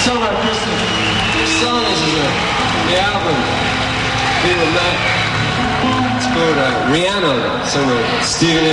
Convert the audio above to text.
Talk about Christmas. Songs is the album. People met. It's called Rihanna. Sung with Stephen A.